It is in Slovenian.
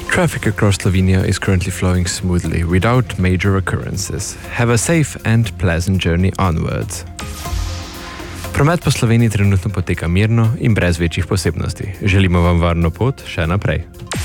Traffic across Slovenia is currently flowing smoothly, without major occurrences. Have a safe and pleasant journey onwards. Promet po Sloveniji trenutno poteka mirno in brez večjih posebnosti. Želimo vam varno pot še naprej.